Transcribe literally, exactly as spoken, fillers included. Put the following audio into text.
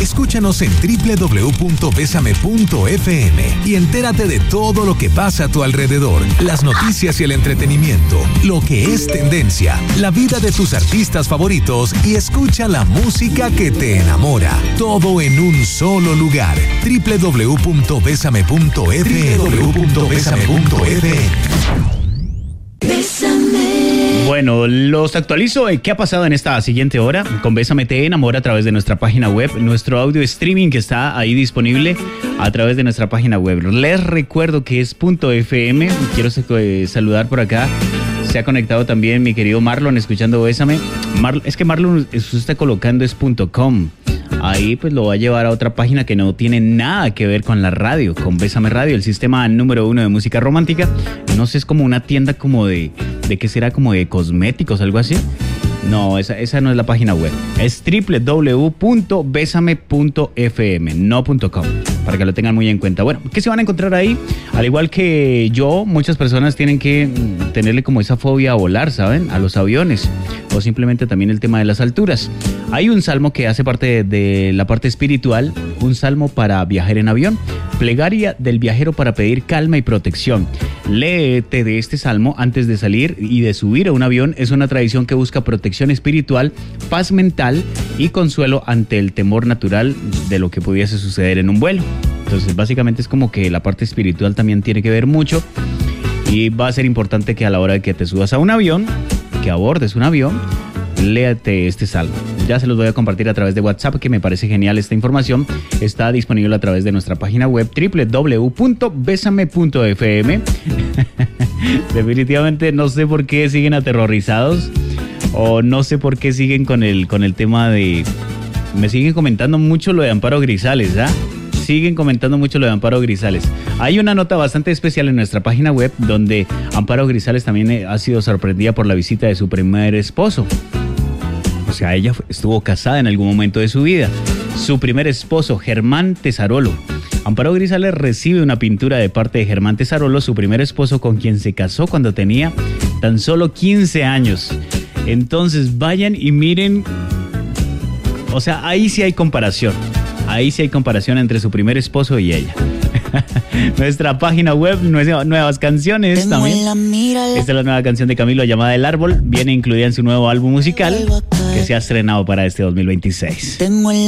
Escúchanos en doble u doble u doble u punto bésame punto efe eme y entérate de todo lo que pasa a tu alrededor, las noticias y el entretenimiento, lo que es tendencia, la vida de tus artistas favoritos y escucha la música que te enamora. Todo en un solo lugar. doble u doble u doble u punto bésame punto efe eme. doble u doble u doble u punto bésame punto efe eme. Bueno, los actualizo. ¿Qué ha pasado en esta siguiente hora? Con Bésame te enamora a través de nuestra página web, nuestro audio streaming que está ahí disponible a través de nuestra página web. Les recuerdo que es .fm. Quiero saludar por acá. Se ha conectado también mi querido Marlon escuchando Bésame. Mar, es que Marlon usted está colocando es .com. Ahí pues lo va a llevar a otra página que no tiene nada que ver con la radio, con Bésame Radio, el sistema número uno de música romántica. No sé, es como una tienda como de, ¿de qué será? Como de cosméticos, algo así. No, esa, esa no es la página web. Es doble u doble u doble u punto bésame punto efe eme, no .com, para que lo tengan muy en cuenta. Bueno, ¿qué se van a encontrar ahí? Al igual que yo, muchas personas tienen que tenerle como esa fobia a volar, ¿saben? A los aviones, o simplemente también el tema de las alturas. Hay un salmo que hace parte de, de la parte espiritual, un salmo para viajar en avión, plegaria del viajero para pedir calma y protección. Léete de este salmo antes de salir y de subir a un avión. Es una tradición que busca protección espiritual, paz mental y consuelo ante el temor natural de lo que pudiese suceder en un vuelo. Entonces, básicamente es como que la parte espiritual también tiene que ver mucho y va a ser importante que a la hora de que te subas a un avión, que abordes un avión, léate este salmo. Ya se los voy a compartir a través de WhatsApp, que me parece genial esta información. Está disponible a través de nuestra página web doble u doble u doble u punto bésame punto efe eme. Definitivamente no sé por qué siguen aterrorizados o no sé por qué siguen con el, con el tema de... Me siguen comentando mucho lo de Amparo Grisales, ¿ah? Siguen comentando mucho lo de Amparo Grisales. Hay una nota bastante especial en nuestra página web donde Amparo Grisales también ha sido sorprendida por la visita de su primer esposo. O sea, ella estuvo casada en algún momento de su vida. Su primer esposo, Germán Tesarolo. Amparo Grisales recibe una pintura de parte de Germán Tesarolo, su primer esposo, con quien se casó cuando tenía tan solo quince años. Entonces vayan y miren. O sea, ahí sí hay comparación. Ahí sí hay comparación entre su primer esposo y ella. Nuestra página web, nuevas canciones Tengo también. Esta es la nueva canción de Camilo llamada El Árbol. Viene incluida en su nuevo álbum musical que se ha estrenado para este dos mil veintiséis. Tengo